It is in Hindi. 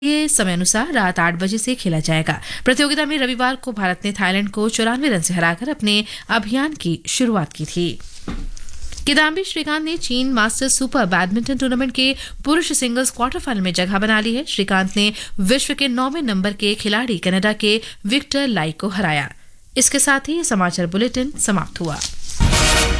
ये समय अनुसार रात 8 बजे से खेला जाएगा। प्रतियोगिता में रविवार को भारत ने थाईलैंड को 94 रन से हराकर अपने अभियान की शुरुआत की थी। किदाम्बी श्रीकांत ने चीन मास्टर्स सुपर बैडमिंटन टूर्नामेंट के पुरुष सिंगल्स क्वार्टर फाइनल में जगह बना ली है। श्रीकांत ने विश्व के 9वें नंबर के खिलाड़ी कनाडा के विक्टर लाई को हराया। इसके साथ ही समाचार बुलेटिन समाप्त हुआ।